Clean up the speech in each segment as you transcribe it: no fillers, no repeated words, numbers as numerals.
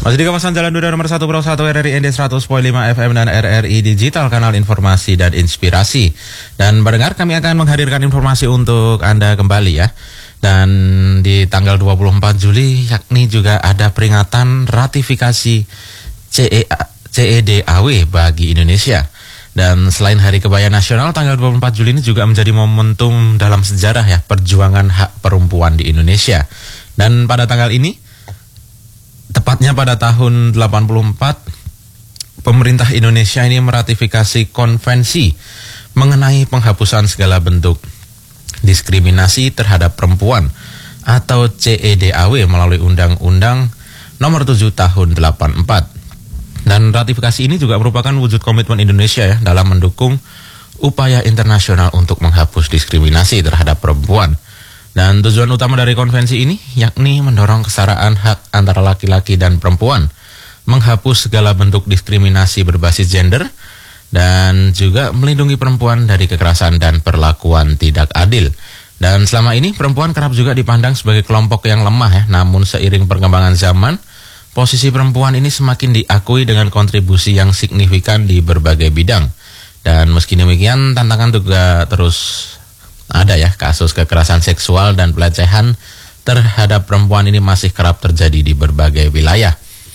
Masih di kawasan Jalan Duda nomor 1 Pro 1 RRI ND 100.5 FM dan RRI Digital, kanal informasi dan inspirasi. Dan pendengar, kami akan menghadirkan informasi untuk Anda kembali ya. Dan di tanggal 24 Juli yakni juga ada peringatan ratifikasi CEDAW bagi Indonesia. Dan selain Hari Kebaya Nasional, tanggal 24 Juli ini juga menjadi momentum dalam sejarah ya, perjuangan hak perempuan di Indonesia. Dan pada tanggal ini, tepatnya pada tahun 84, pemerintah Indonesia ini meratifikasi konvensi mengenai penghapusan segala bentuk diskriminasi terhadap perempuan atau CEDAW melalui Undang-Undang Nomor 7 Tahun 84. Dan ratifikasi ini juga merupakan wujud komitmen Indonesia ya dalam mendukung upaya internasional untuk menghapus diskriminasi terhadap perempuan. Dan tujuan utama dari konvensi ini yakni mendorong kesetaraan hak antara laki-laki dan perempuan, menghapus segala bentuk diskriminasi berbasis gender, dan juga melindungi perempuan dari kekerasan dan perlakuan tidak adil. Dan selama ini perempuan kerap juga dipandang sebagai kelompok yang lemah ya, namun seiring perkembangan zaman, posisi perempuan ini semakin diakui dengan kontribusi yang signifikan di berbagai bidang. Dan meski demikian, tantangan juga terus ada ya, kasus kekerasan seksual dan pelecehan terhadap perempuan ini masih kerap terjadi di berbagai wilayah.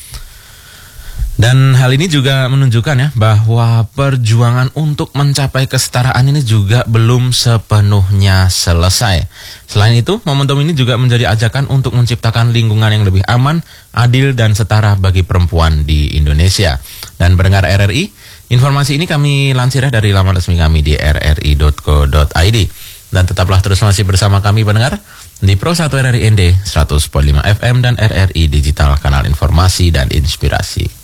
Dan hal ini juga menunjukkan ya bahwa perjuangan untuk mencapai kesetaraan ini juga belum sepenuhnya selesai. Selain itu, momentum ini juga menjadi ajakan untuk menciptakan lingkungan yang lebih aman, adil dan setara bagi perempuan di Indonesia. Dan pendengar RRI, informasi ini kami lansir dari laman resmi kami di rri.co.id. Dan tetaplah terus masih bersama kami pendengar di Pro 1 RRI ND 100.5 FM dan RRI Digital, kanal informasi dan inspirasi.